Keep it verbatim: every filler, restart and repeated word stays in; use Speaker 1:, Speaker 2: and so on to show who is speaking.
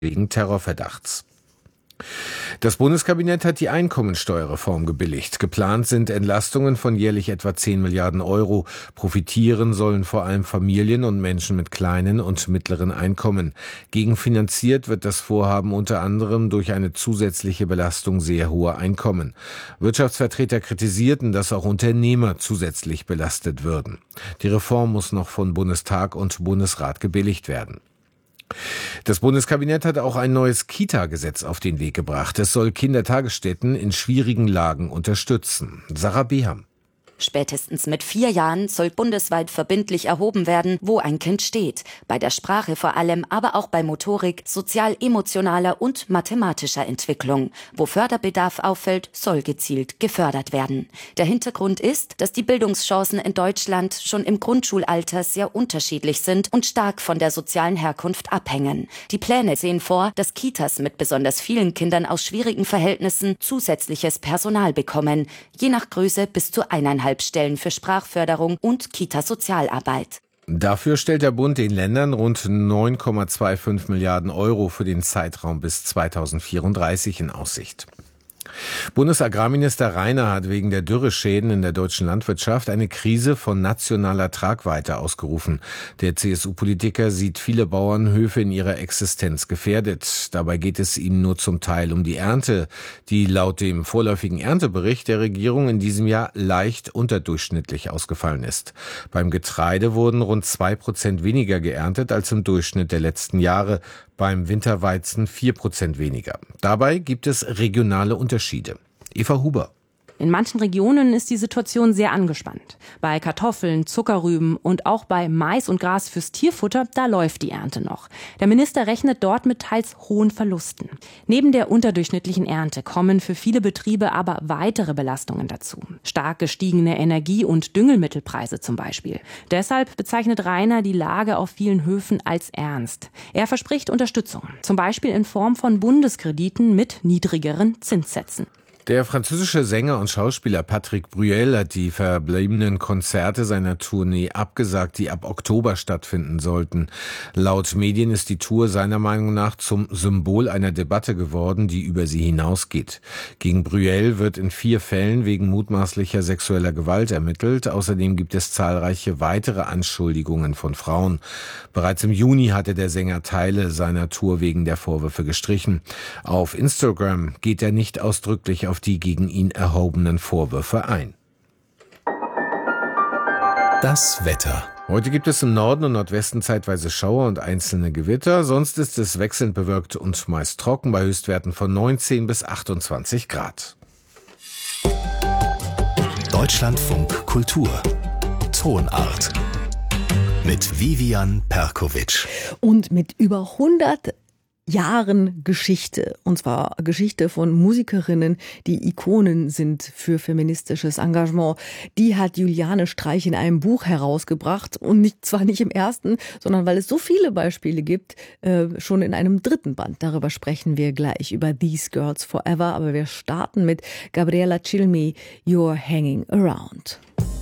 Speaker 1: wegen Terrorverdachts. Das Bundeskabinett hat die Einkommensteuerreform gebilligt. Geplant sind Entlastungen von jährlich etwa zehn Milliarden Euro. Profitieren sollen vor allem Familien und Menschen mit kleinen und mittleren Einkommen. Gegenfinanziert wird das Vorhaben unter anderem durch eine zusätzliche Belastung sehr hoher Einkommen. Wirtschaftsvertreter kritisierten, dass auch Unternehmer zusätzlich belastet würden. Die Reform muss noch von Bundestag und Bundesrat gebilligt werden. Das Bundeskabinett hat auch ein neues Kita-Gesetz auf den Weg gebracht. Es soll Kindertagesstätten in schwierigen Lagen unterstützen. Sarah Beham.
Speaker 2: Spätestens mit vier Jahren soll bundesweit verbindlich erhoben werden, wo ein Kind steht. Bei der Sprache vor allem, aber auch bei Motorik, sozial-emotionaler und mathematischer Entwicklung. Wo Förderbedarf auffällt, soll gezielt gefördert werden. Der Hintergrund ist, dass die Bildungschancen in Deutschland schon im Grundschulalter sehr unterschiedlich sind und stark von der sozialen Herkunft abhängen. Die Pläne sehen vor, dass Kitas mit besonders vielen Kindern aus schwierigen Verhältnissen zusätzliches Personal bekommen, je nach Größe bis zu eineinhalb Stellen für Sprachförderung und Kita-Sozialarbeit.
Speaker 1: Dafür stellt der Bund den Ländern rund neun Komma fünfundzwanzig Milliarden Euro für den Zeitraum bis zweitausendvierunddreißig in Aussicht. Bundesagrarminister Rainer hat wegen der Dürreschäden in der deutschen Landwirtschaft eine Krise von nationaler Tragweite ausgerufen. Der C S U-Politiker sieht viele Bauernhöfe in ihrer Existenz gefährdet. Dabei geht es ihm nur zum Teil um die Ernte, die laut dem vorläufigen Erntebericht der Regierung in diesem Jahr leicht unterdurchschnittlich ausgefallen ist. Beim Getreide wurden rund zwei Prozent weniger geerntet als im Durchschnitt der letzten Jahre. Beim Winterweizen vier Prozent weniger. Dabei gibt es regionale Unterschiede. Eva Huber.
Speaker 3: In manchen Regionen ist die Situation sehr angespannt. Bei Kartoffeln, Zuckerrüben und auch bei Mais und Gras fürs Tierfutter, da läuft die Ernte noch. Der Minister rechnet dort mit teils hohen Verlusten. Neben der unterdurchschnittlichen Ernte kommen für viele Betriebe aber weitere Belastungen dazu. Stark gestiegene Energie- und Düngemittelpreise zum Beispiel. Deshalb bezeichnet Rainer die Lage auf vielen Höfen als ernst. Er verspricht Unterstützung, zum Beispiel in Form von Bundeskrediten mit niedrigeren Zinssätzen.
Speaker 1: Der französische Sänger und Schauspieler Patrick Bruel hat die verbliebenen Konzerte seiner Tournee abgesagt, die ab Oktober stattfinden sollten. Laut Medien ist die Tour seiner Meinung nach zum Symbol einer Debatte geworden, die über sie hinausgeht. Gegen Bruel wird in vier Fällen wegen mutmaßlicher sexueller Gewalt ermittelt. Außerdem gibt es zahlreiche weitere Anschuldigungen von Frauen. Bereits im Juni hatte der Sänger Teile seiner Tour wegen der Vorwürfe gestrichen. Auf Instagram geht er nicht ausdrücklich auf die gegen ihn erhobenen Vorwürfe ein.
Speaker 4: Das Wetter.
Speaker 1: Heute gibt es im Norden und Nordwesten zeitweise Schauer und einzelne Gewitter. Sonst ist es wechselnd bewölkt und meist trocken bei Höchstwerten von neunzehn bis achtundzwanzig Grad.
Speaker 4: Deutschlandfunk Kultur. Tonart. Mit Vivian Perkovic.
Speaker 5: Und mit über hundert Jahren Geschichte, und zwar Geschichte von Musikerinnen, die Ikonen sind für feministisches Engagement. Die hat Juliane Streich in einem Buch herausgebracht und nicht, zwar nicht im ersten, sondern weil es so viele Beispiele gibt, äh, schon in einem dritten Band. Darüber sprechen wir gleich, über These Girls Forever, aber wir starten mit Gabriella Cilmi, You're Hanging Around.